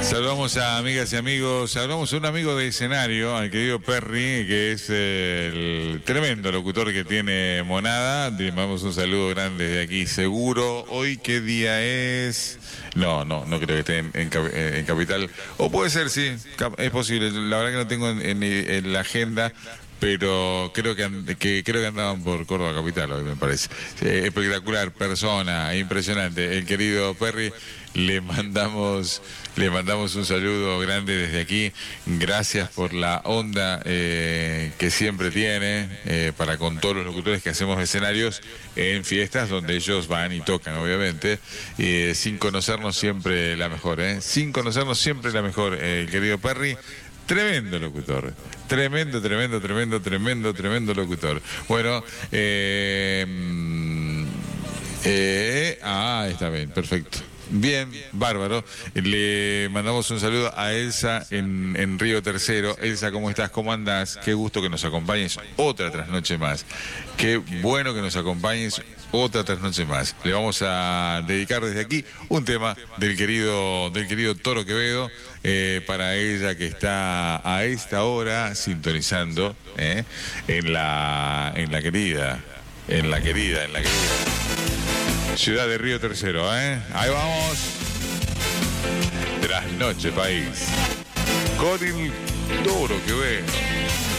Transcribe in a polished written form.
Saludamos a amigas y amigos, saludamos a un amigo de escenario, al querido Perry, que es el tremendo locutor que tiene Monada. Le mandamos un saludo grande desde aquí, seguro. Hoy, ¿qué día es? No creo que esté en Capital. O puede ser, sí, es posible. La verdad que no tengo en la agenda, pero creo que andaban por Córdoba Capital hoy, me parece. Espectacular, persona, impresionante. El querido Perry, le mandamos un saludo grande desde aquí. Gracias por la onda que siempre tiene para con todos los locutores que hacemos escenarios en fiestas donde ellos van y tocan, obviamente, sin conocernos siempre la mejor, sin conocernos siempre la mejor, el querido Perry. Tremendo locutor, tremendo locutor. Bueno, está bien, perfecto. Bien, bárbaro. Le mandamos un saludo a Elsa en Río Tercero. Elsa, ¿cómo estás? ¿Cómo andás? Qué gusto que nos acompañes otra trasnoche más. Qué bueno que nos acompañes otra trasnoche más. Le vamos a dedicar desde aquí un tema del querido Toro Quevedo para ella que está a esta hora sintonizando en la querida ciudad de Río Tercero, Ahí vamos. Trasnoche país. Con el Toro Quevedo.